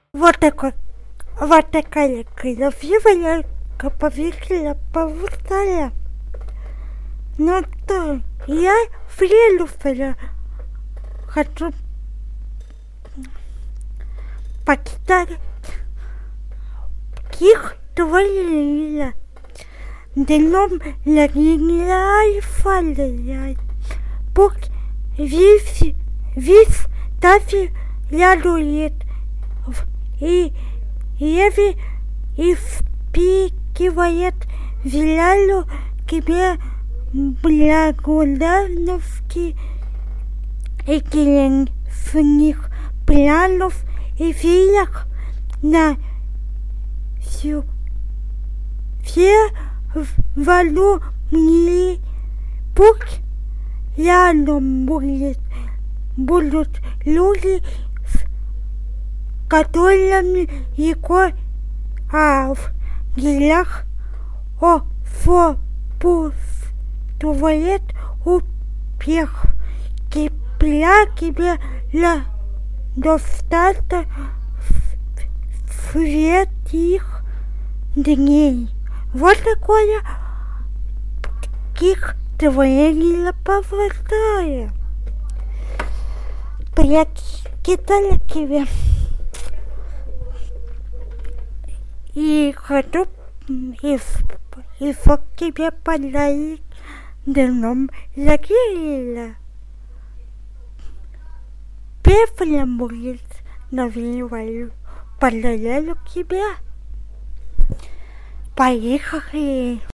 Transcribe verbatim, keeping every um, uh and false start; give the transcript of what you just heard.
Вот такой, вот такая красивая повесила повертая. Но то я фрилюфера хочу почитать их творила. Дном легендарной фалей. Пусть весь, весь тафи ядует и еви и впикивает вилялю тебе благодарности и киленных планов и вилях на всю все валу мне пусть рядом будет, будут люди, которыми его а в гелях о фопустует успех. Кипля тебе для достатка светлых дней. Вот такое таких творение повторяю. Прочитала тебе. И хочу и, и фок тебе подарить дном закрыла. Пепля будет навиваю, подарю тебе. Поехали.